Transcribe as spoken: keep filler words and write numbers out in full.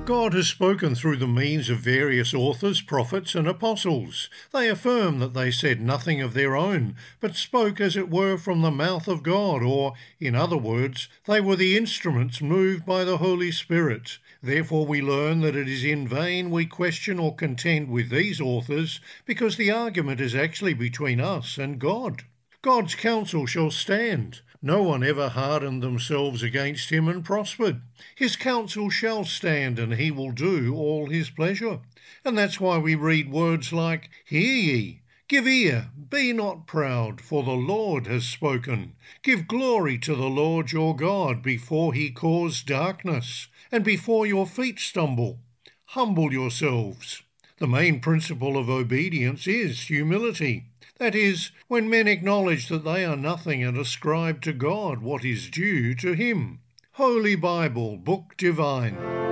God has spoken through the means of various authors, prophets, and apostles. They affirm that they said nothing of their own, but spoke as it were from the mouth of God, or, in other words, they were the instruments moved by the Holy Spirit. Therefore we learn that it is in vain we question or contend with these authors, because the argument is actually between us and God. God's counsel shall stand. No one ever hardened themselves against him and prospered. His counsel shall stand, and he will do all his pleasure. And that's why we read words like, "Hear ye, give ear, be not proud, for the Lord has spoken. Give glory to the Lord your God before he cause darkness, and before your feet stumble. Humble yourselves." The main principle of obedience is humility. That is, when men acknowledge that they are nothing and ascribe to God what is due to him. Holy Bible, Book Divine.